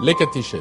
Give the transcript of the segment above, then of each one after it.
les catéchèses.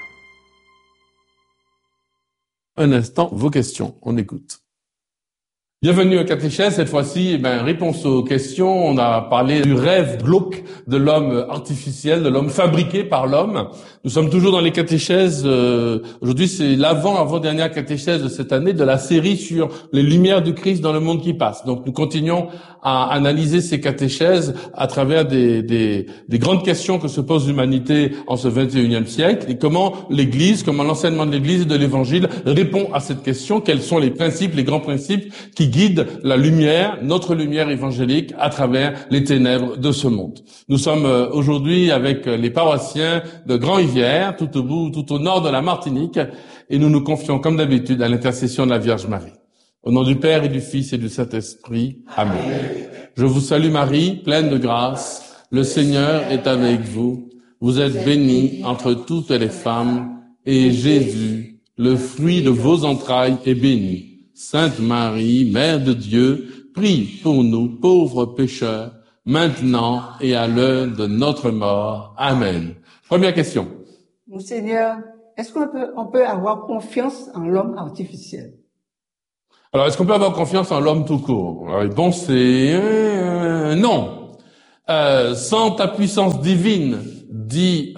Un instant, vos questions, on écoute. Bienvenue à Catéchèse. Cette fois-ci, réponse aux questions. On a parlé du rêve glauque de l'homme artificiel, de l'homme fabriqué par l'homme. Nous sommes toujours dans les catéchèses. Aujourd'hui, c'est l'avant-dernière catéchèse de cette année de la série sur les lumières du Christ dans le monde qui passe. Donc, nous continuons à analyser ces catéchèses à travers des grandes questions que se pose l'humanité en ce 21e siècle et comment l'Église, comment l'enseignement de l'Église et de l'Évangile répond à cette question. Quels sont les principes, les grands principes qui guident la lumière, notre lumière évangélique à travers les ténèbres de ce monde. Nous sommes aujourd'hui avec les paroissiens de Grand-Rivière, tout au nord de la Martinique, et nous nous confions comme d'habitude à l'intercession de la Vierge Marie. Au nom du Père et du Fils et du Saint-Esprit. Amen. Je vous salue Marie, pleine de grâce. Le Seigneur est avec vous. Vous êtes bénie entre toutes les femmes, et Jésus, le fruit de vos entrailles, est béni. Sainte Marie, Mère de Dieu, prie pour nous pauvres pécheurs, maintenant et à l'heure de notre mort. Amen. Première question. Monseigneur, est-ce qu'on peut avoir confiance en l'homme artificiel? Alors, est-ce qu'on peut avoir confiance en l'homme tout court? La réponse c'est non. Sans ta puissance divine, dit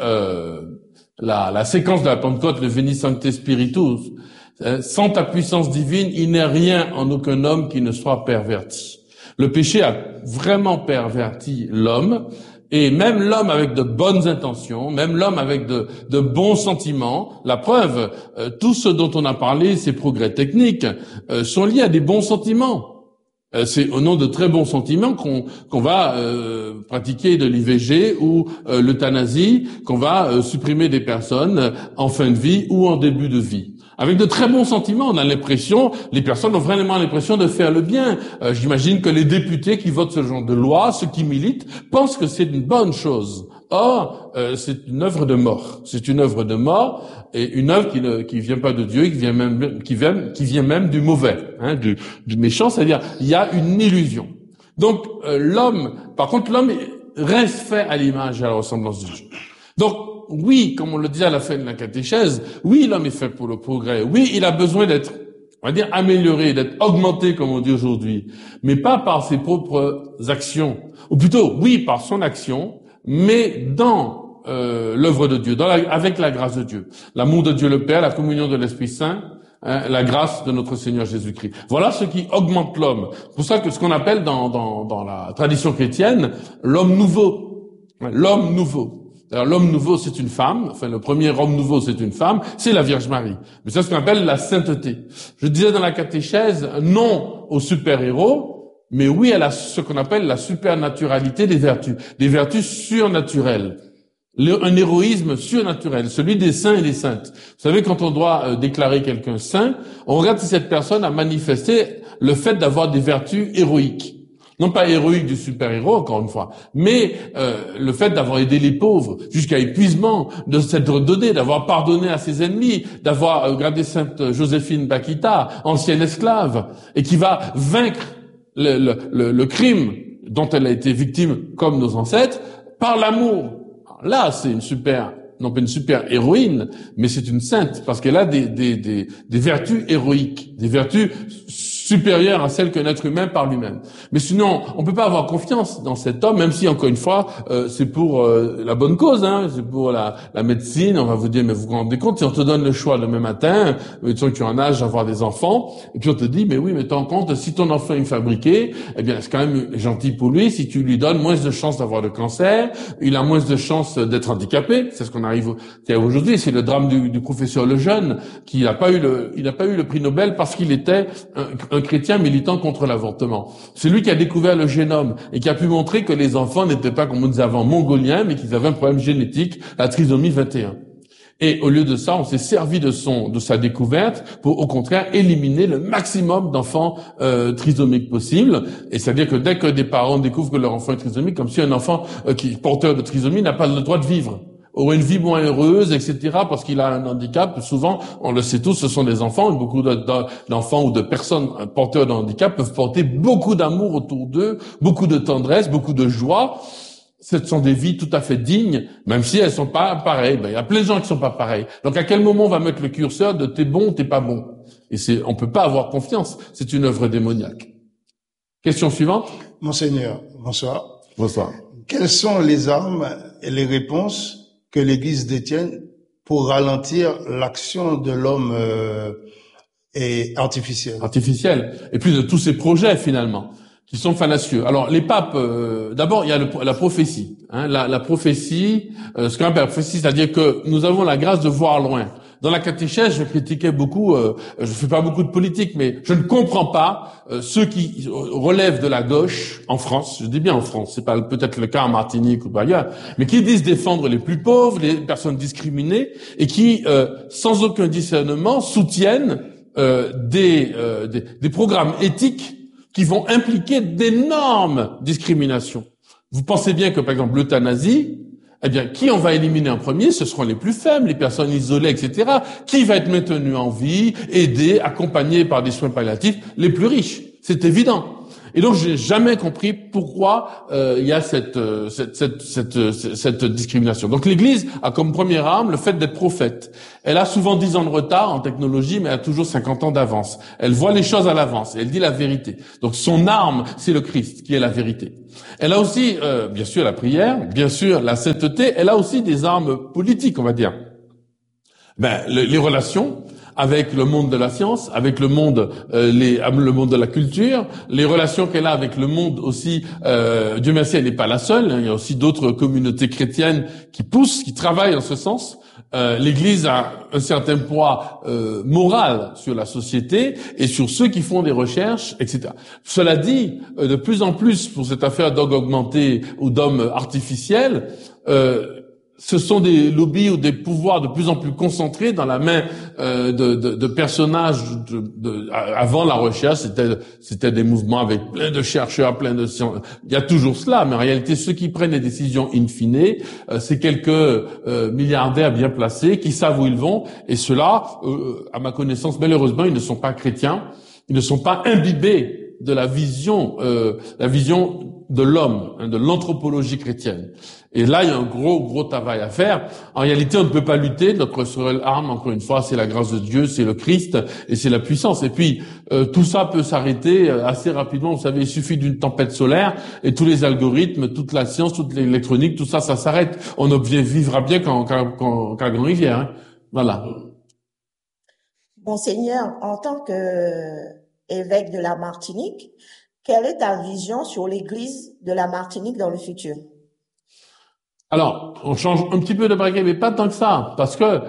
la séquence de la Pentecôte, le Veni Sancte Spiritus, sans ta puissance divine, il n'est rien en aucun homme qui ne soit perverti. Le péché a vraiment perverti l'homme, et même l'homme avec de bonnes intentions, même l'homme avec de bons sentiments, la preuve, tout ce dont on a parlé, ces progrès techniques, sont liés à des bons sentiments. C'est au nom de très bons sentiments qu'on va pratiquer de l'IVG ou l'euthanasie, qu'on va supprimer des personnes en fin de vie ou en début de vie. Avec de très bons sentiments, on a l'impression, les personnes ont vraiment l'impression de faire le bien. J'imagine que les députés qui votent ce genre de loi, ceux qui militent, pensent que c'est une bonne chose. Or, c'est une œuvre de mort. C'est une œuvre de mort et une œuvre qui vient pas de Dieu, qui vient même du mauvais, du méchant. C'est-à-dire, il y a une illusion. Donc, l'homme reste fait à l'image et à la ressemblance de Dieu. Donc, oui, comme on le dit à la fin de la catéchèse, oui, l'homme est fait pour le progrès. Oui, il a besoin d'être, on va dire, amélioré, d'être augmenté, comme on dit aujourd'hui, mais pas par ses propres actions. Ou plutôt, oui, par son action, mais dans l'œuvre de Dieu, avec la grâce de Dieu. L'amour de Dieu le Père, la communion de l'Esprit Saint, la grâce de notre Seigneur Jésus-Christ. Voilà ce qui augmente l'homme. C'est pour ça que ce qu'on appelle dans la tradition chrétienne, l'homme nouveau. L'homme nouveau. Alors, l'homme nouveau, c'est une femme. Enfin, le premier homme nouveau, c'est une femme. C'est la Vierge Marie. Mais c'est ce qu'on appelle la sainteté. Je disais dans la catéchèse, non au super-héros, mais oui à ce qu'on appelle la supernaturalité des vertus surnaturelles. Un héroïsme surnaturel, celui des saints et des saintes. Vous savez, quand on doit déclarer quelqu'un saint, on regarde si cette personne a manifesté le fait d'avoir des vertus héroïques. Non pas héroïque du super-héros, encore une fois, mais le fait d'avoir aidé les pauvres jusqu'à épuisement, de s'être donné, d'avoir pardonné à ses ennemis, d'avoir regardé Sainte Joséphine Bakhita, ancienne esclave, et qui va vaincre le crime dont elle a été victime comme nos ancêtres par l'amour. Là, c'est non pas une super héroïne, mais c'est une sainte, parce qu'elle a des vertus héroïques, des vertus supérieure à celle qu'un être humain par lui-même. Mais sinon, on peut pas avoir confiance dans cet homme, même si, encore une fois, c'est pour la bonne cause, c'est pour la médecine. On va vous dire, mais vous vous rendez compte, si on te donne le choix demain matin, mettons que tu es en âge d'avoir des enfants, et puis on te dit, mais oui, mais t'en compte, si ton enfant est fabriqué, eh bien, c'est quand même gentil pour lui, si tu lui donnes moins de chances d'avoir le cancer, il a moins de chances d'être handicapé. C'est ce qu'on arrive aujourd'hui. C'est le drame du professeur Lejeune, qui n'a pas eu le prix Nobel parce qu'il était un chrétien militant contre l'avortement. C'est lui qui a découvert le génome et qui a pu montrer que les enfants n'étaient pas, comme on disait avant, mongoliens, mais qu'ils avaient un problème génétique, la trisomie 21. Et au lieu de ça, on s'est servi de sa découverte pour, au contraire, éliminer le maximum d'enfants trisomiques possibles. Et c'est-à-dire que dès que des parents découvrent que leur enfant est trisomique, comme si un enfant qui est porteur de trisomie n'a pas le droit de vivre, aurait une vie moins heureuse, etc., parce qu'il a un handicap. Souvent, on le sait tous, ce sont des enfants. Beaucoup d'enfants ou de personnes porteurs de handicap peuvent porter beaucoup d'amour autour d'eux, beaucoup de tendresse, beaucoup de joie. Ce sont des vies tout à fait dignes, même si elles sont pas pareilles. Ben, il y a plein de gens qui sont pas pareils. Donc, à quel moment on va mettre le curseur de t'es bon, t'es pas bon? Et on peut pas avoir confiance. C'est une œuvre démoniaque. Question suivante. Monseigneur, bonsoir. Bonsoir. Quelles sont les armes et les réponses que l'Église détient pour ralentir l'action de l'homme artificiel? Et puis de tous ces projets, finalement, qui sont fallacieux. Alors, les papes, d'abord, il y a la prophétie. Hein, la prophétie, ce qu'on appelle la prophétie, c'est-à-dire que nous avons la grâce de voir loin. Dans la catéchèse, je critiquais beaucoup, je fais pas beaucoup de politique, mais je ne comprends pas ceux qui relèvent de la gauche en France, je dis bien en France, c'est pas peut-être le cas en Martinique ou ailleurs, mais qui disent défendre les plus pauvres, les personnes discriminées, et qui, sans aucun discernement, soutiennent des programmes éthiques qui vont impliquer d'énormes discriminations. Vous pensez bien que, par exemple, l'euthanasie, eh bien, qui on va éliminer en premier? Ce seront les plus faibles, les personnes isolées, etc. Qui va être maintenu en vie, aidé, accompagné par des soins palliatifs? Les plus riches. C'est évident. Et donc, j'ai jamais compris pourquoi il y a cette discrimination. Donc, l'Église a comme première arme le fait d'être prophète. Elle a souvent 10 ans de retard en technologie, mais elle a toujours 50 ans d'avance. Elle voit les choses à l'avance et elle dit la vérité. Donc, son arme, c'est le Christ, qui est la vérité. Elle a aussi, bien sûr, la prière, bien sûr, la sainteté. Elle a aussi des armes politiques, on va dire. Les relations avec le monde de la science, avec le monde de la culture, les relations qu'elle a avec le monde aussi. Dieu merci, elle n'est pas la seule. Hein, il y a aussi d'autres communautés chrétiennes qui poussent, qui travaillent en ce sens. L'Église a un certain poids moral sur la société et sur ceux qui font des recherches, etc. Cela dit, de plus en plus, pour cette affaire d'orgue augmenté ou d'hommes artificiels, ce sont des lobbies ou des pouvoirs de plus en plus concentrés dans la main de personnages. Avant la recherche, c'était des mouvements avec plein de chercheurs, plein de sciences. Il y a toujours cela, mais en réalité, ceux qui prennent les décisions in fine, c'est quelques milliardaires bien placés qui savent où ils vont. Et ceux-là, à ma connaissance, malheureusement, ils ne sont pas chrétiens, ils ne sont pas imbibés de la vision de l'homme, hein, de l'anthropologie chrétienne. Et là, il y a un gros travail à faire. En réalité, on ne peut pas lutter. Notre seule arme, encore une fois, c'est la grâce de Dieu, c'est le Christ et c'est la puissance. Et puis, tout ça peut s'arrêter assez rapidement. Vous savez, il suffit d'une tempête solaire et tous les algorithmes, toute la science, toute l'électronique, tout ça s'arrête. On vivra bien qu'à Grand-Rivière. Hein. Voilà. Monseigneur, en tant qu'évêque de la Martinique, quelle est ta vision sur l'Église de la Martinique dans le futur? Alors, on change un petit peu de braquet, mais pas tant que ça, parce que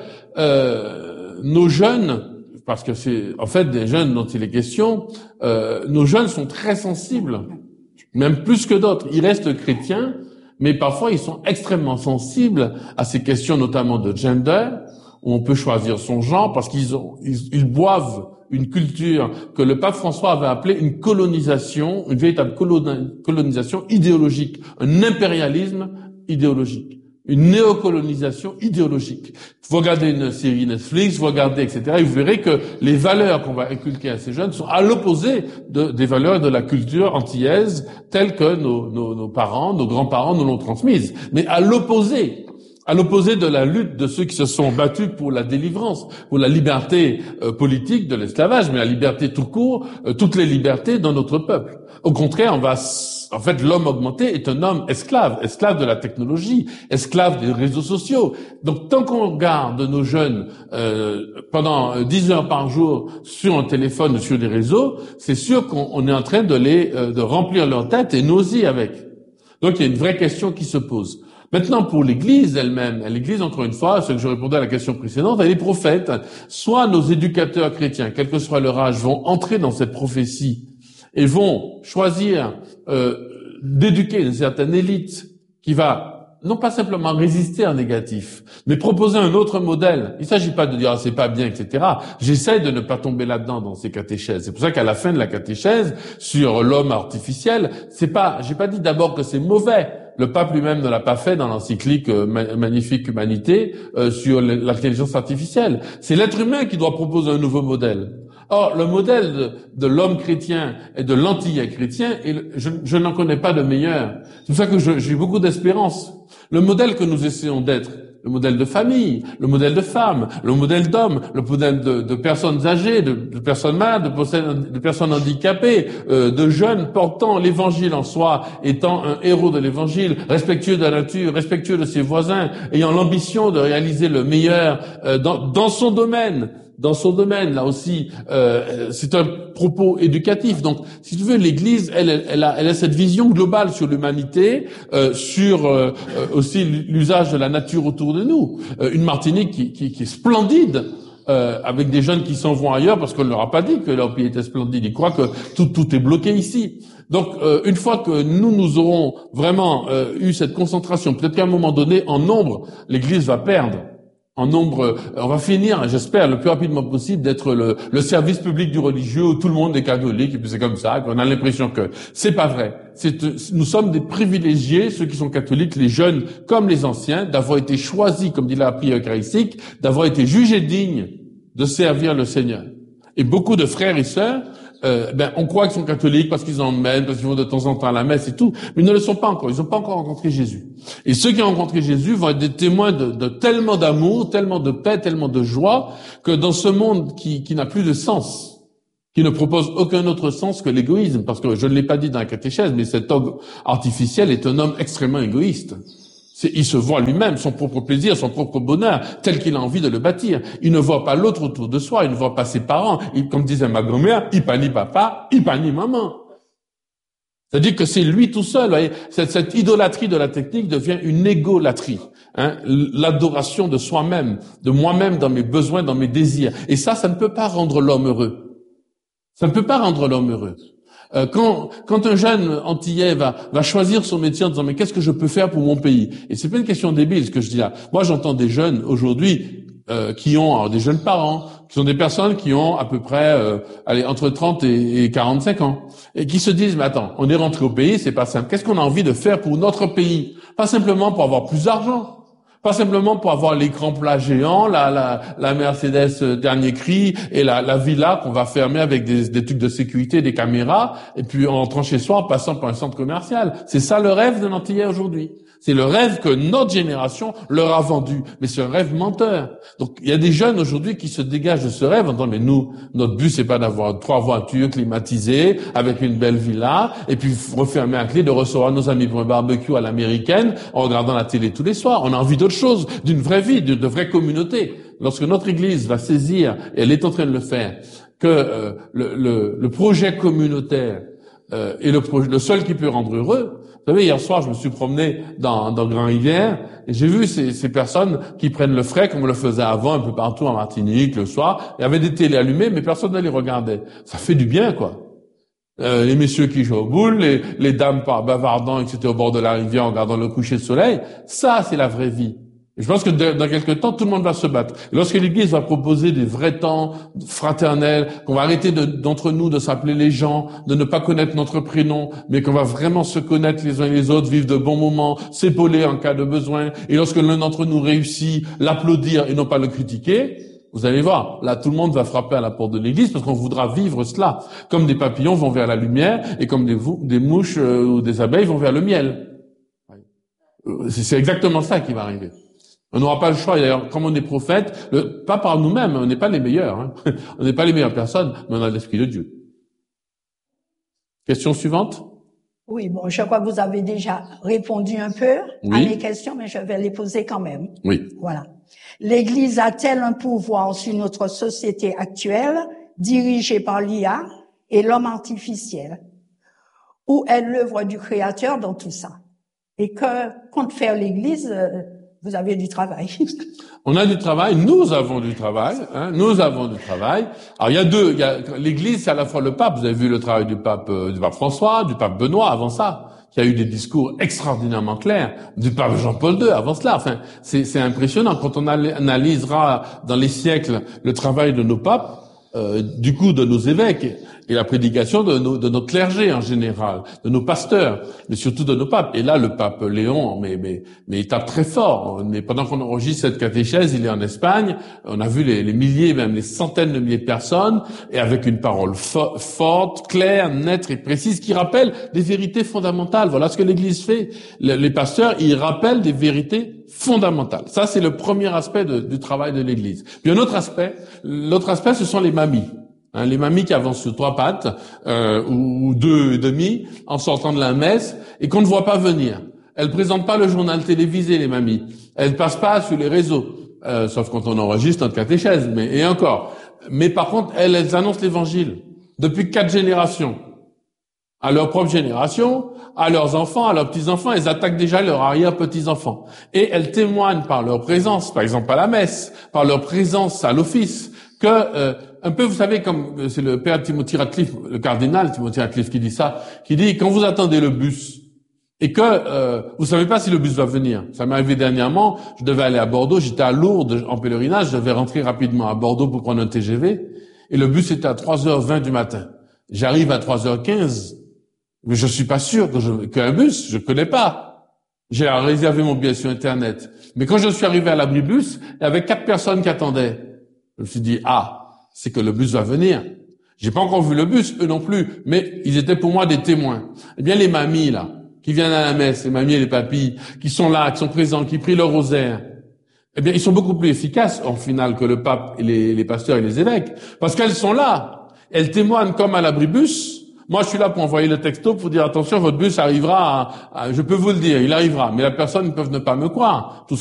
nos jeunes, parce que c'est en fait des jeunes dont il est question, nos jeunes sont très sensibles, même plus que d'autres. Ils restent chrétiens, mais parfois ils sont extrêmement sensibles à ces questions, notamment de gender, où on peut choisir son genre, parce ils boivent une culture que le pape François avait appelée une colonisation, une véritable colonisation idéologique, un impérialisme idéologique, une néocolonisation idéologique. Vous regardez une série Netflix, vous regardez, etc., et vous verrez que les valeurs qu'on va inculquer à ces jeunes sont à l'opposé des valeurs de la culture antillaise telles que nos parents, nos grands-parents nous l'ont transmise, mais à l'opposé de la lutte de ceux qui se sont battus pour la délivrance, pour la liberté politique de l'esclavage, mais la liberté tout court, toutes les libertés dans notre peuple. Au contraire, en fait, l'homme augmenté est un homme esclave de la technologie, esclave des réseaux sociaux. Donc, tant qu'on garde nos jeunes pendant 10 heures par jour sur un téléphone, sur les réseaux, c'est sûr qu'on est en train de remplir leur tête et nous aussi avec. Donc, il y a une vraie question qui se pose. Maintenant, pour l'Église elle-même, l'Église, encore une fois, ce que je répondais à la question précédente, elle est prophète. Soit nos éducateurs chrétiens, quel que soit leur âge, vont entrer dans cette prophétie et vont choisir d'éduquer une certaine élite qui va non pas simplement résister en négatif, mais proposer un autre modèle. Il ne s'agit pas de dire c'est pas bien, etc. J'essaie de ne pas tomber là-dedans dans ces catéchèses. C'est pour ça qu'à la fin de la catéchèse sur l'homme artificiel, j'ai pas dit d'abord que c'est mauvais. Le pape lui-même ne l'a pas fait dans l'encyclique Magnifique Humanité sur l'intelligence artificielle. C'est l'être humain qui doit proposer un nouveau modèle. Or, le modèle de l'homme chrétien et de l'antillais chrétien, je n'en connais pas de meilleur. C'est pour ça que j'ai beaucoup d'espérance. Le modèle que nous essayons d'être, le modèle de famille, le modèle de femme, le modèle d'homme, le modèle de personnes âgées, de personnes malades, de personnes handicapées, de jeunes portant l'évangile en soi, étant un héros de l'évangile, respectueux de la nature, respectueux de ses voisins, ayant l'ambition de réaliser le meilleur dans son domaine. Dans son domaine, là aussi, c'est un propos éducatif. Donc, si tu veux, l'Église, elle a cette vision globale sur l'humanité, sur aussi l'usage de la nature autour de nous. Une Martinique qui est splendide, avec des jeunes qui s'en vont ailleurs parce qu'on ne leur a pas dit que leur pays était splendide. Ils croient que tout est bloqué ici. Donc, une fois que nous aurons vraiment eu cette concentration, peut-être qu'à un moment donné, en nombre, l'Église va perdre. En nombre, on va finir, j'espère, le plus rapidement possible d'être le service public du religieux où tout le monde est catholique et puis c'est comme ça, qu'on a l'impression que c'est pas vrai. Nous sommes des privilégiés, ceux qui sont catholiques, les jeunes comme les anciens, d'avoir été choisis, comme dit la prière eucharistique, d'avoir été jugés dignes de servir le Seigneur. Et beaucoup de frères et sœurs, on croit qu'ils sont catholiques parce qu'ils emmènent, parce qu'ils vont de temps en temps à la messe et tout, mais ils ne le sont pas encore. Ils n'ont pas encore rencontré Jésus. Et ceux qui ont rencontré Jésus vont être des témoins de tellement d'amour, tellement de paix, tellement de joie, que dans ce monde qui n'a plus de sens, qui ne propose aucun autre sens que l'égoïsme, parce que je ne l'ai pas dit dans la catéchèse, mais cet homme artificiel est un homme extrêmement égoïste. Il se voit lui-même, son propre plaisir, son propre bonheur, tel qu'il a envie de le bâtir. Il ne voit pas l'autre autour de soi, il ne voit pas ses parents. Comme disait ma grand-mère, il pas ni papa, il pas ni maman. C'est-à-dire que c'est lui tout seul. Voyez, cette idolâtrie de la technique devient une égolatrie. L'adoration de soi-même, de moi-même dans mes besoins, dans mes désirs. Et ça ne peut pas rendre l'homme heureux. Ça ne peut pas rendre l'homme heureux. Quand un jeune antillais va choisir son métier en disant mais qu'est-ce que je peux faire pour mon pays, et c'est pas une question débile ce que je dis là. Moi j'entends des jeunes aujourd'hui qui ont des jeunes parents, qui sont des personnes qui ont à peu près entre 30 et 45 ans et qui se disent mais attends, on est rentré au pays, c'est pas simple. Qu'est-ce qu'on a envie de faire pour notre pays? Pas simplement pour avoir plus d'argent. Pas simplement pour avoir l'écran plat géant, la Mercedes dernier cri et la villa qu'on va fermer avec des trucs de sécurité, des caméras, et puis en rentrant chez soi en passant par un centre commercial. C'est ça le rêve de l'Antillais aujourd'hui. C'est le rêve que notre génération leur a vendu. Mais c'est un rêve menteur. Donc, il y a des jeunes aujourd'hui qui se dégagent de ce rêve en disant, mais nous, notre but, c'est pas d'avoir 3 voitures climatisées avec une belle villa et puis refermer à clé de recevoir nos amis pour un barbecue à l'américaine en regardant la télé tous les soirs. On a envie d'autre chose, d'une vraie vie, de vraie communauté. Lorsque notre Église va saisir, et elle est en train de le faire, que le projet communautaire est le seul qui peut rendre heureux. Vous savez, hier soir, je me suis promené dans Grand-Rivière et j'ai vu ces personnes qui prennent le frais comme on le faisait avant un peu partout en Martinique le soir. Il y avait des télés allumées, mais personne ne les regardait. Ça fait du bien, quoi. Les messieurs qui jouent au boule, les dames bavardant, etc. au bord de la rivière en regardant le coucher de soleil. Ça, c'est la vraie vie. Et je pense que dans quelques temps, tout le monde va se battre. Et lorsque l'Église va proposer des vrais temps fraternels, qu'on va arrêter d'entre nous de s'appeler les gens, de ne pas connaître notre prénom, mais qu'on va vraiment se connaître les uns et les autres, vivre de bons moments, s'épauler en cas de besoin, et lorsque l'un d'entre nous réussit, l'applaudir et non pas le critiquer, vous allez voir, là tout le monde va frapper à la porte de l'Église parce qu'on voudra vivre cela. Comme des papillons vont vers la lumière et comme des mouches ou des abeilles vont vers le miel. C'est exactement ça qui va arriver. On n'aura pas le choix. D'ailleurs, comme on est prophète, pas par nous-mêmes, on n'est pas les meilleurs. Hein. On n'est pas les meilleures personnes, mais on a l'Esprit de Dieu. Question suivante. Oui, bon, je crois que vous avez déjà répondu un peu à mes questions, mais je vais les poser quand même. Oui. Voilà. L'Église a-t-elle un pouvoir sur notre société actuelle, dirigée par l'IA et l'homme artificiel? Ou est l'œuvre du Créateur dans tout ça? Et que compte faire l'Église? Vous avez du travail. On a du travail, nous avons du travail, nous avons du travail. Alors il y a l'Église, c'est à la fois le pape, vous avez vu le travail du pape François, du pape Benoît avant ça, qui a eu des discours extraordinairement clairs, du pape Jean-Paul II avant cela. Enfin, c'est impressionnant quand on analysera dans les siècles le travail de nos papes, du coup de nos évêques et la prédication de notre clergé en général, de nos pasteurs, mais surtout de nos papes. Et là, le pape Léon, mais il tape très fort. Mais pendant qu'on enregistre cette catéchèse, il est en Espagne. On a vu les milliers, même les centaines de milliers de personnes, et avec une parole forte, claire, nette et précise, qui rappelle des vérités fondamentales. Voilà ce que l'Église fait. Les pasteurs, ils rappellent des vérités fondamentales. Ça, c'est le premier aspect du travail de l'Église. Puis l'autre aspect, ce sont les mamies. Les mamies qui avancent sur 3 pattes ou 2 et demi en sortant de la messe et qu'on ne voit pas venir. Elles présentent pas le journal télévisé, les mamies. Elles passent pas sur les réseaux, sauf quand on enregistre notre catéchèse. Et encore. Mais par contre, elles annoncent l'Évangile depuis 4 générations. À leur propre génération, à leurs enfants, à leurs petits-enfants, elles attaquent déjà leurs arrière-petits-enfants. Et elles témoignent par leur présence, par exemple à la messe, par leur présence à l'office, que un peu, vous savez, comme c'est le père Timothy Ratcliffe, le cardinal Timothy Ratcliffe qui dit ça, qui dit quand vous attendez le bus et que vous savez pas si le bus va venir. Ça m'est arrivé dernièrement, je devais aller à Bordeaux, j'étais à Lourdes en pèlerinage, je devais rentrer rapidement à Bordeaux pour prendre un TGV et le bus était à 3h20 du matin. J'arrive à 3h15, mais je suis pas sûr qu'un bus, je connais pas. J'ai réservé mon billet sur Internet. Mais quand je suis arrivé à l'abribus, il y avait 4 personnes qui attendaient. Je me suis dit, c'est que le bus va venir. J'ai pas encore vu le bus, eux non plus, mais ils étaient pour moi des témoins. Eh bien, les mamies, là, qui viennent à la messe, les mamies et les papis, qui sont là, qui sont présents, qui prient le rosaire, eh bien, ils sont beaucoup plus efficaces, en final, que le pape et les pasteurs et les évêques. Parce qu'elles sont là. Elles témoignent comme à l'abribus. Moi, je suis là pour envoyer le texto pour dire, attention, votre bus arrivera je peux vous le dire, il arrivera. Mais la personne, ils peuvent ne pas me croire. Tout ce